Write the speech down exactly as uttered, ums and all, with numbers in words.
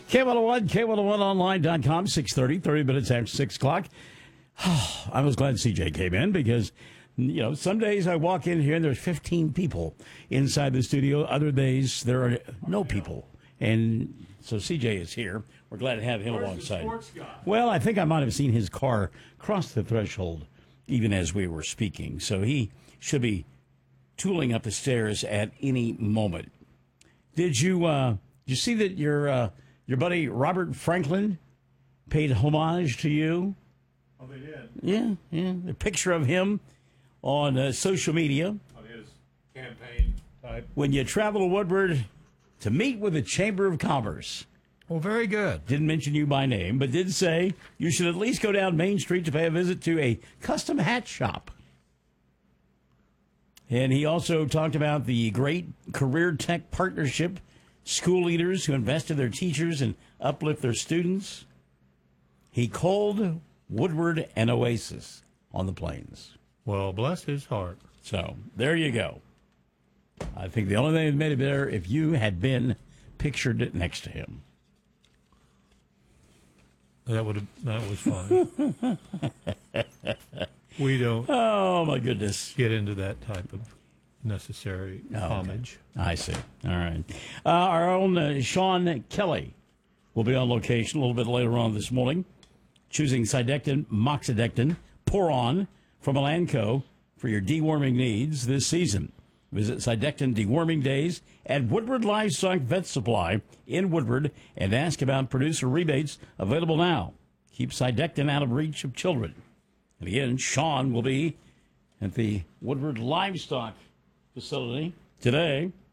K one oh one, K one oh one online dot com, six thirty, thirty minutes after six o'clock. I was glad C J came in because, you know, some days I walk in here and there's fifteen people inside the studio. Other days there are no people. And so C J is here. We're glad to have him Where's alongside. the sports guy? Well, I think I might have seen his car cross the threshold even as we were speaking. So he should be tooling up the stairs at any moment. Did you uh, did you see that your uh, your buddy Robert Franklin paid homage to you? Oh, they did. Yeah, yeah. A picture of him on uh, social media. On his campaign type. When you travel to Woodward to meet with the Chamber of Commerce. Well, very good. Didn't mention you by name, but did say you should at least go down Main Street to pay a visit to a custom hat shop. And he also talked about the great career tech partnership, school leaders who invest in their teachers and uplift their students. He called Woodward an oasis on the plains. Well, bless his heart. So there you go. I think the only thing that made it better if you had been pictured next to him. That would have, that was fine. We don't Oh, my goodness. get into that type of necessary Oh, okay. homage. I see. All right. Uh, our own uh, Sean Kelly will be on location a little bit later on this morning, choosing Cydectin, Moxidectin, Poron from Elanco for your deworming needs this season. Visit Cydectin Deworming Days at Woodward Livestock Vet Supply in Woodward and ask about producer rebates available now. Keep Cydectin out of reach of children. And again, Sean will be at the Woodward Livestock Facility today